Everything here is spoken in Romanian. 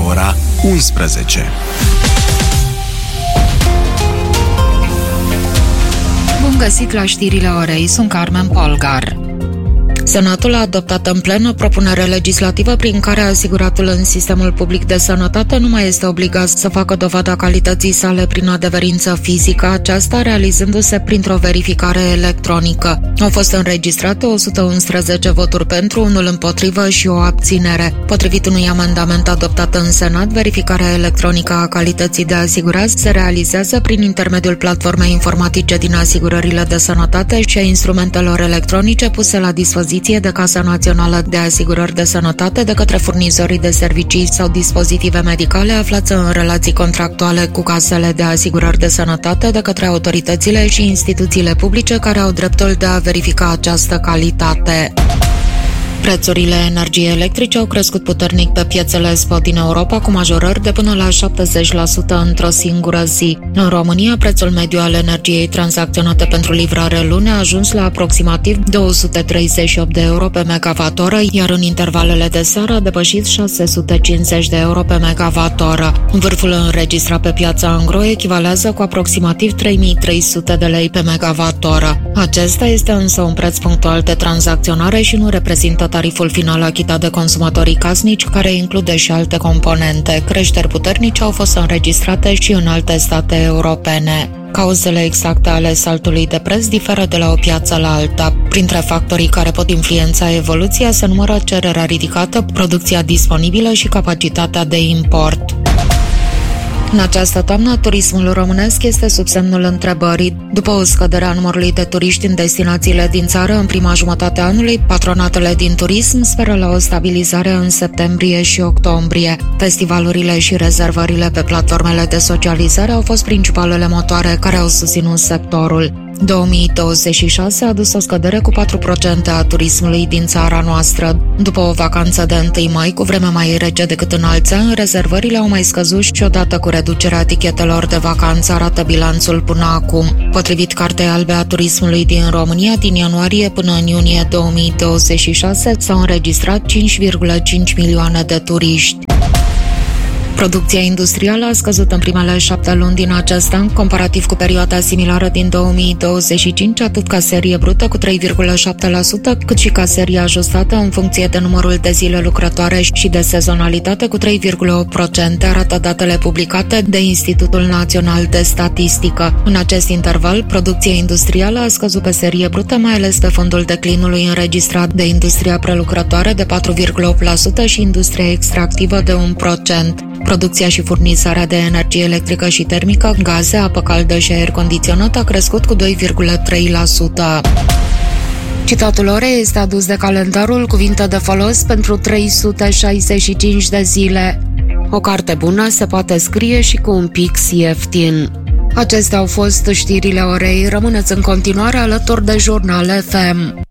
ora 11. Bun găsit la știrile orei, sunt Carmen Polgar. Senatul a adoptat în plen o propunere legislativă prin care asiguratul în sistemul public de sănătate nu mai este obligat să facă dovada calității sale prin adeverință fizică, aceasta realizându-se printr-o verificare electronică. Au fost înregistrate 111 voturi pentru, unul împotrivă și o abținere. Potrivit unui amendament adoptat în Senat, verificarea electronică a calității de asigurați se realizează prin intermediul platformei informatice din asigurările de sănătate și a instrumentelor electronice puse la dispoziție de Casa Națională de Asigurări de Sănătate de către furnizorii de servicii sau dispozitive medicale aflați în relații contractuale cu casele de asigurări de sănătate de către autoritățile și instituțiile publice care au dreptul de a verifica această calitate. Prețurile energiei electrice au crescut puternic pe piețele spot din Europa, cu majorări de până la 70% într-o singură zi. În România, prețul mediu al energiei tranzacționate pentru livrare luni a ajuns la aproximativ 238 de euro pe megawattoră, iar în intervalele de seară a depășit 650 de euro pe megawattoră. Vârful înregistrat pe piața Angro echivalează cu aproximativ 3300 de lei pe megawattoră. Acesta este însă un preț punctual de tranzacționare și nu reprezintă tariful final achitat de consumatorii casnici, care include și alte componente. Creșteri puternice au fost înregistrate și în alte state europene. Cauzele exacte ale saltului de preț diferă de la o piață la alta. Printre factorii care pot influența evoluția se numără cererea ridicată, producția disponibilă și capacitatea de import. În această toamnă, turismul românesc este sub semnul întrebării. După o scădere a numărului de turiști în destinațiile din țară în prima jumătate a anului, patronatele din turism speră la o stabilizare în septembrie și octombrie. Festivalurile și rezervările pe platformele de socializare au fost principalele motoare care au susținut sectorul. 2026 a dus o scădere cu 4% a turismului din țara noastră. După o vacanță de 1 mai cu vreme mai rece decât în alți ani, rezervările au mai scăzut și odată cu reducerea etichetelor de vacanță, arată bilanțul până acum. Potrivit Cartei Albe a Turismului din România, din ianuarie până în iunie 2026 s-au înregistrat 5,5 milioane de turiști. Producția industrială a scăzut în primele 7 luni din acest an, comparativ cu perioada similară din 2025, atât ca serie brută cu 3,7%, cât și ca serie ajustată în funcție de numărul de zile lucrătoare și de sezonalitate cu 3,8%, arată datele publicate de Institutul Național de Statistică. În acest interval, producția industrială a scăzut pe serie brută, mai ales pe fondul declinului înregistrat de industria prelucrătoare de 4,8% și industria extractivă de 1%. Producția și furnizarea de energie electrică și termică, gaze, apă caldă și aer condiționat a crescut cu 2,3%. Citatul orei este adus de calendarul Cuvinte de folos pentru 365 de zile. O carte bună se poate scrie și cu un pix ieftin. Acestea au fost știrile orei. Rămâneți în continuare alături de Jurnal FM.